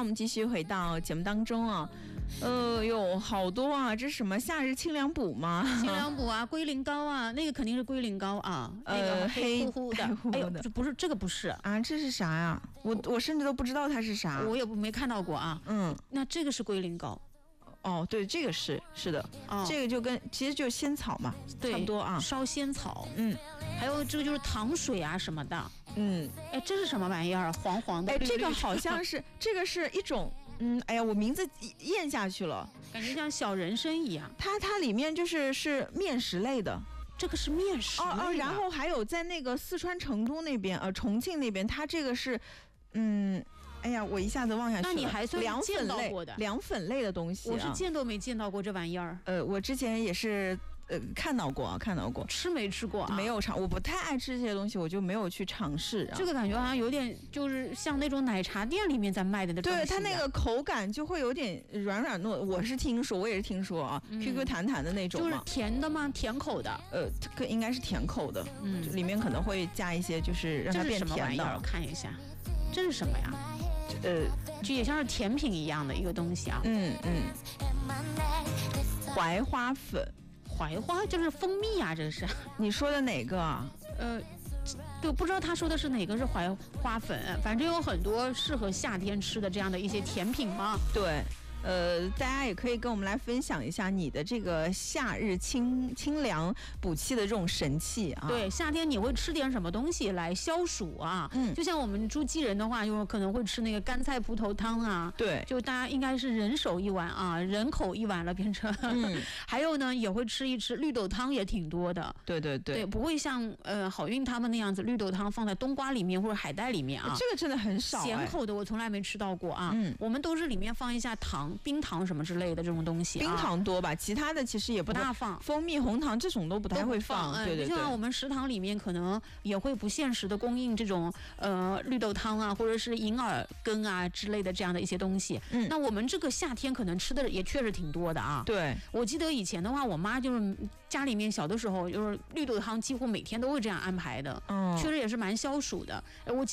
们继续回到节目当中啊。有好多啊，这是什么夏日清凉补吗？ 清凉补啊，龟苓膏啊，那个肯定是龟苓膏啊，那个黑乎乎的。哎呦，不是这个不是啊，这是啥呀？我甚至都不知道它是啥， 我也没看到过啊。那这个是龟苓膏。 哦，对，这个是的，这个就其实就是仙草嘛，差不多啊， 烧仙草。还有这个就是糖水啊什么的。哎，这是什么玩意儿？黄黄的。 哎，这个好像是这个是一种。哎呀，我名字咽下去了， 感觉像小人参一样。 它里面是面食类的， 这个是面食类的。 然后还有在那个四川成都那边，重庆那边，它这个是，哎呀，我一下子忘下去了。 那你还算见到过的凉粉类的东西， 我是见都没见到过这玩意儿。 我之前也是。看到过， 吃没吃过啊？ 没有尝，我不太爱吃这些东西，我就没有去尝试。 这个感觉好像有点，就是像那种奶茶店里面在卖的那种。 对，它那个口感就会有点软软糯。我也是听说啊，QQ 弹弹的那种就是甜的吗？甜口的？ 这个应该是甜口的。里面可能会加一些，就是让它变甜的。 这是什么玩意儿？我看一下，这是什么呀？就也像是甜品一样的一个东西啊。 槐花粉。 槐花就是蜂蜜啊，这是你说的哪个啊？ 对，不知道他说的是哪个是槐花粉，反正有很多适合夏天吃的这样的一些甜品嘛。 对。大家也可以跟我们来分享一下你的这个夏日清凉补气的这种神器啊。 对，夏天你会吃点什么东西来消暑啊？就像我们诸暨人的话，就可能会吃那个干菜葡萄汤啊。 对， 就大家应该是人手一碗啊，人口一碗了变成。还有呢，也会吃一吃绿豆汤，也挺多的。 对， 不会像好运他们那样子，绿豆汤放在冬瓜里面或者海带里面啊。 这个真的很少。 咸口的我从来没吃到过啊。我们都是里面放一下糖。冰糖什么之类的这种东西， 冰糖多吧，其他的其实也不大放， 蜂蜜、红糖这种都不太会放。对， 就像我们食堂里面可能也会不限时的供应这种绿豆汤啊，或者是银耳羹啊之类的这样的一些东西。那我们这个夏天可能吃的也确实挺多的啊。 对， 我记得以前的话，我妈就是家里面小的时候，就是绿豆汤几乎每天都会这样安排的，确实也是蛮消暑的。我记得